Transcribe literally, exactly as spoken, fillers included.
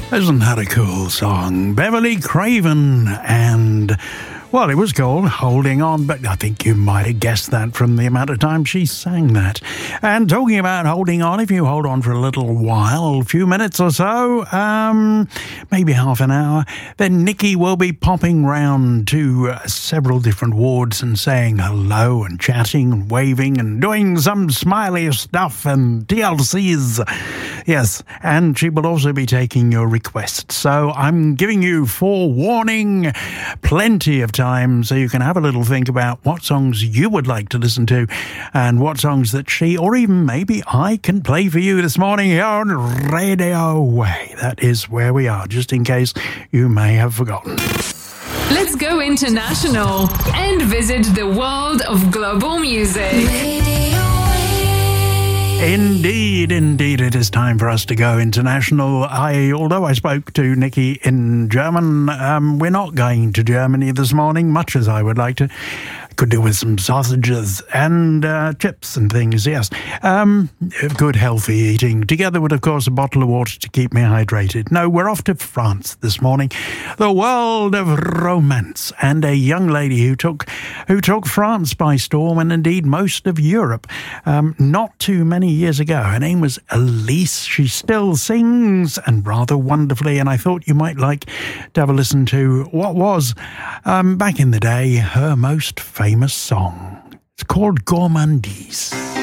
Isn't that a cool song? Beverly Craven and... well, it was called Holding On, but I think you might have guessed that from the amount of time she sang that. And talking about holding on, if you hold on for a little while, a few minutes or so, um, maybe half an hour, then Nikki will be popping round to uh, several different wards and saying hello and chatting and waving and doing some smiley stuff and T L Cs. Yes, and she will also be taking your requests. So I'm giving you forewarning, plenty of time so you can have a little think about what songs you would like to listen to and what songs that she or even maybe I can play for you this morning here on Radio Way. That is where we are, just in case you may have forgotten. Let's go international and visit the world of global music. Radio Indeed, indeed, it is time for us to go international. I, although I spoke to Nikki in German, um, we're not going to Germany this morning, much as I would like to. Could do with some sausages and uh, chips and things, yes. Um, good, healthy eating, together with, of course, a bottle of water to keep me hydrated. No, we're off to France this morning. The world of romance and a young lady who took who took France by storm and indeed most of Europe um, not too many years ago. Her name was Elise. She still sings and rather wonderfully, and I thought you might like to have a listen to what was, um, back in the day, her most famous famous song. It's called Gourmandise.